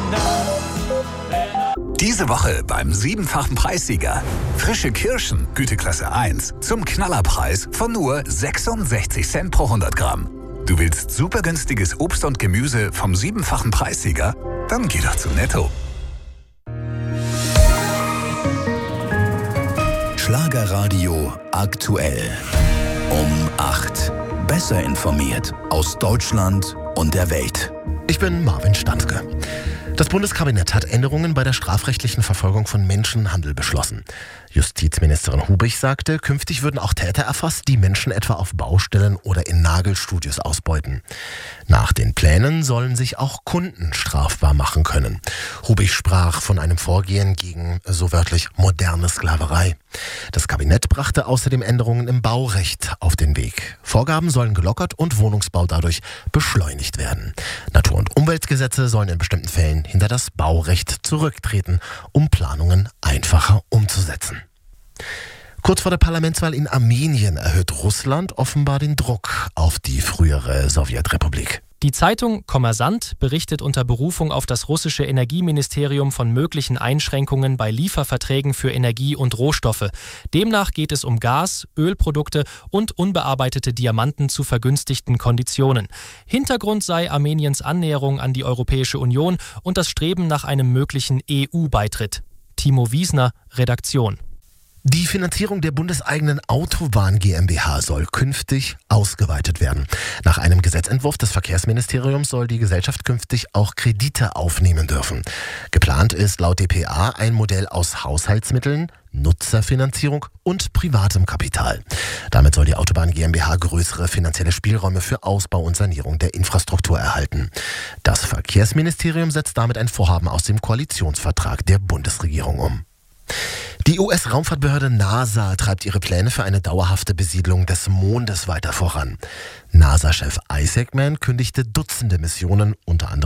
Diese Woche beim 7-fachen Preissieger. Frische Kirschen, Güteklasse 1, zum Knallerpreis von nur 66 Cent pro 100 Gramm. Du willst super günstiges Obst und Gemüse vom 7-fachen Preissieger? Dann geh doch zu Netto. Schlagerradio aktuell. Um 8. Besser informiert aus Deutschland und der Welt. Ich bin Marvin Standke. Das Bundeskabinett hat Änderungen bei der strafrechtlichen Verfolgung von Menschenhandel beschlossen. Justizministerin Hubich sagte, künftig würden auch Täter erfasst, die Menschen etwa auf Baustellen oder in Nagelstudios ausbeuten. Nach den Plänen sollen sich auch Kunden strafbar machen können. Hubich sprach von einem Vorgehen gegen, so wörtlich, moderne Sklaverei. Das Kabinett brachte außerdem Änderungen im Baurecht auf den Weg. Vorgaben sollen gelockert und Wohnungsbau dadurch beschleunigt werden. Natur- und Umweltgesetze sollen in bestimmten Fällen hinter das Baurecht zurücktreten, um Planungen einfacher umzusetzen. Kurz vor der Parlamentswahl in Armenien erhöht Russland offenbar den Druck auf die frühere Sowjetrepublik. Die Zeitung Kommersant berichtet unter Berufung auf das russische Energieministerium von möglichen Einschränkungen bei Lieferverträgen für Energie und Rohstoffe. Demnach geht es um Gas, Ölprodukte und unbearbeitete Diamanten zu vergünstigten Konditionen. Hintergrund sei Armeniens Annäherung an die Europäische Union und das Streben nach einem möglichen EU-Beitritt. Timo Wiesner, Redaktion. Die Finanzierung der bundeseigenen Autobahn GmbH soll künftig ausgeweitet werden. Nach einem Gesetzentwurf des Verkehrsministeriums soll die Gesellschaft künftig auch Kredite aufnehmen dürfen. Geplant ist laut dpa ein Modell aus Haushaltsmitteln, Nutzerfinanzierung und privatem Kapital. Damit soll die Autobahn GmbH größere finanzielle Spielräume für Ausbau und Sanierung der Infrastruktur erhalten. Das Verkehrsministerium setzt damit ein Vorhaben aus dem Koalitionsvertrag der Bundesregierung um. Die US-Raumfahrtbehörde NASA treibt ihre Pläne für eine dauerhafte Besiedlung des Mondes weiter voran. NASA-Chef Isaacman kündigte Dutzende Missionen, unter anderem